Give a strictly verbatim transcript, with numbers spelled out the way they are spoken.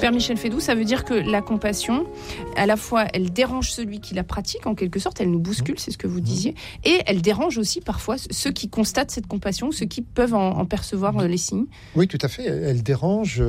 Père Michel Fédoux, ça veut dire que la compassion, à la fois, elle dérange celui qui la pratique, en quelque sorte, elle nous bouscule, c'est ce que vous disiez, et elle dérange aussi parfois ceux qui constatent cette compassion, ceux qui peuvent en, en percevoir les signes. Oui, tout à fait, elle dérange